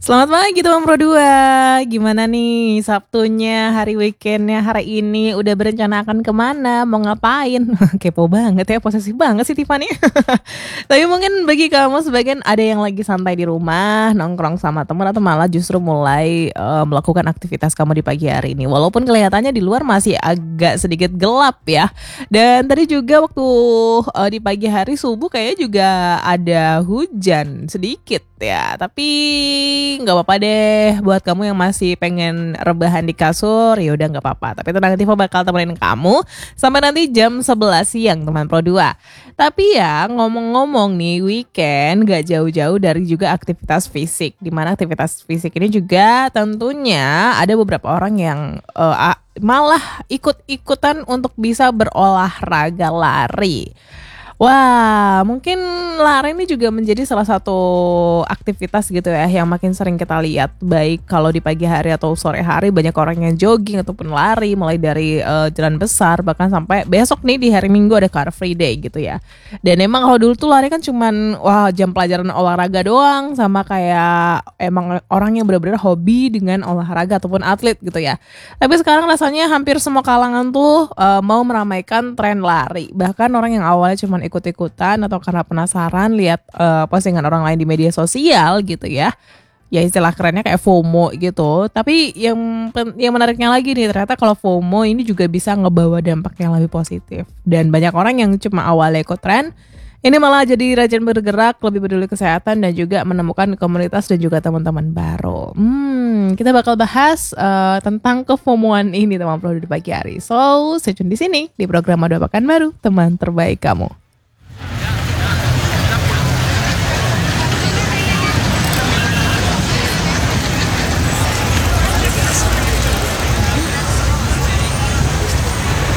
Selamat pagi teman Pro 2. Gimana nih Sabtunya, hari weekendnya hari ini? Udah berencana akan kemana? Mau ngapain? Kepo banget ya, posesif banget sih Tiffany. Tapi mungkin bagi kamu sebagian ada yang lagi santai di rumah, nongkrong sama teman atau malah justru mulai melakukan aktivitas kamu di pagi hari ini. Walaupun kelihatannya di luar masih agak sedikit gelap ya. Dan tadi juga waktu di pagi hari subuh kayaknya juga ada hujan sedikit ya. Tapi nggak apa-apa deh buat kamu yang masih pengen rebahan di kasur, ya udah nggak apa-apa. Tapi tenang, Tifa bakal temenin kamu sampai nanti jam 11 siang teman Pro 2. Tapi ya ngomong-ngomong nih, weekend gak jauh-jauh dari juga aktivitas fisik. Dimana aktivitas fisik ini juga tentunya ada beberapa orang yang malah ikut-ikutan untuk bisa berolahraga lari. Wah, mungkin lari ini juga menjadi salah satu aktivitas gitu ya yang makin sering kita lihat, baik kalau di pagi hari atau sore hari banyak orang yang jogging ataupun lari mulai dari jalan besar bahkan sampai besok nih di hari Minggu ada Car Free Day gitu ya. Dan emang kalau dulu tuh lari kan cuman jam pelajaran olahraga doang, sama kayak emang orang yang benar-benar hobi dengan olahraga ataupun atlet gitu ya. Tapi sekarang rasanya hampir semua kalangan tuh mau meramaikan tren lari. Bahkan orang yang awalnya cuman ikut-ikutan atau karena penasaran lihat postingan orang lain di media sosial gitu ya. Ya istilah kerennya kayak FOMO gitu. Tapi yang menariknya lagi nih, ternyata kalau FOMO ini juga bisa ngebawa dampak yang lebih positif. Dan banyak orang yang cuma awalnya ikut tren, ini malah jadi rajin bergerak, lebih peduli kesehatan dan juga menemukan komunitas dan juga teman-teman baru. Kita bakal bahas tentang kefomoan ini teman Pro di pagi hari. So, stay tune di sini di program Madu Pekan Baru, teman terbaik kamu.